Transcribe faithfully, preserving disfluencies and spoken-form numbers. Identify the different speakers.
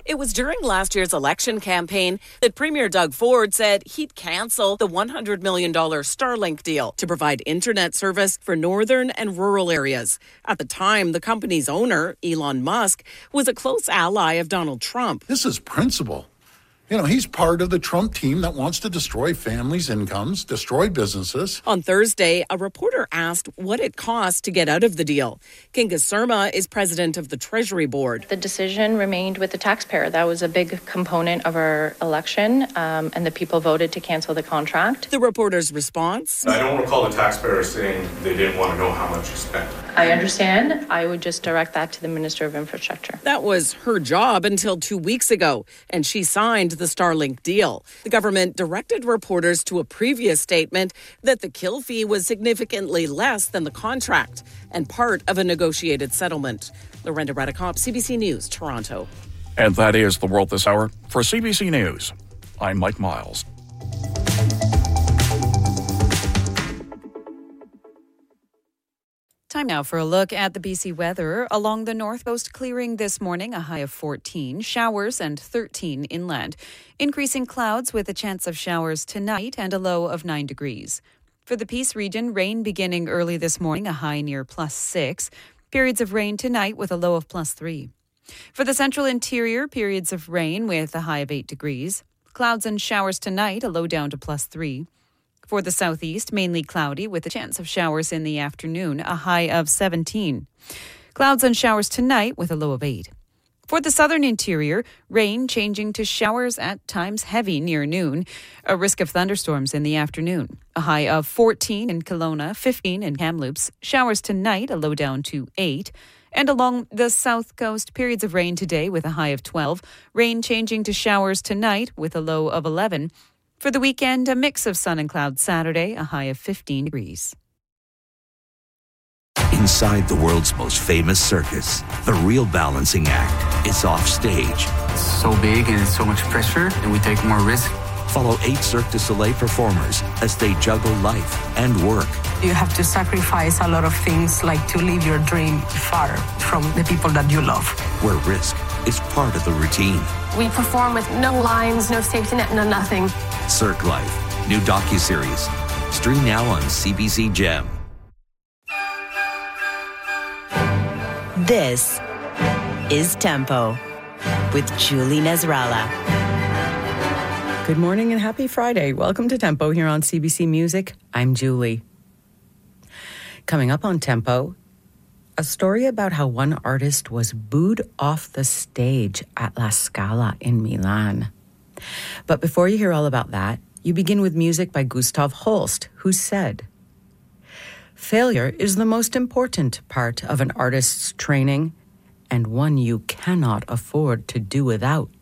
Speaker 1: It was during last year's election campaign that Premier Doug Ford said he'd cancel the one hundred million dollars Starlink deal to provide internet service for northern and rural areas. At the time, the company's owner, Elon Musk, was a close ally of Donald Trump.
Speaker 2: This is principle. You know, he's part of the Trump team that wants to destroy families' incomes, destroy businesses.
Speaker 1: On Thursday, a reporter asked what it cost to get out of the deal. Kinga Surma is president of the Treasury Board.
Speaker 3: The decision remained with the taxpayer. That was a big component of our election, um, and the people voted to cancel the contract.
Speaker 1: The reporter's response?
Speaker 4: I don't recall the taxpayer saying they didn't want to know how much you spent.
Speaker 3: I understand. I would just direct that to the Minister of Infrastructure.
Speaker 1: That was her job until two weeks ago, and she signed the Starlink deal. The government directed reporters to a previous statement that the kill fee was significantly less than the contract and part of a negotiated settlement. Lorenda Redekop, C B C News, Toronto.
Speaker 5: And that is the world this hour. For C B C News, I'm Mike Miles.
Speaker 6: Time now for a look at the B C weather. Along the north coast, clearing this morning, a high of fourteen, showers and thirteen inland. Increasing clouds with a chance of showers tonight and a low of nine degrees. For the Peace region, rain beginning early this morning, a high near plus six. Periods of rain tonight with a low of plus three. For the central interior, periods of rain with a high of eight degrees. Clouds and showers tonight, a low down to plus three. For the southeast, mainly cloudy with a chance of showers in the afternoon, a high of seventeen. Clouds and showers tonight with a low of eight. For the southern interior, rain changing to showers at times heavy near noon. A risk of thunderstorms in the afternoon. A high of fourteen in Kelowna, fifteen in Kamloops. Showers tonight, a low down to eight. And along the south coast, periods of rain today with a high of twelve. Rain changing to showers tonight with a low of eleven. For the weekend, a mix of sun and clouds Saturday, a high of fifteen degrees.
Speaker 7: Inside the world's most famous circus, the real balancing act is off stage.
Speaker 8: It's so big and it's so much pressure, and we take more risk.
Speaker 7: Follow eight Cirque du Soleil performers as they juggle life and work.
Speaker 9: You have to sacrifice a lot of things, like to leave your dream far from the people that you love.
Speaker 7: Where risk is part of the routine.
Speaker 10: We perform with no lines, no safety net, no nothing.
Speaker 7: Cirque Life, new docuseries. Stream now on C B C Gem.
Speaker 11: This is Tempo with Julie Nasrallah.
Speaker 12: Good morning and happy Friday. Welcome to Tempo here on C B C Music. I'm Julie. Coming up on Tempo, a story about how one artist was booed off the stage at La Scala in Milan. But before you hear all about that, you begin with music by Gustav Holst, who said, "Failure is the most important part of an artist's training and one you cannot afford to do without."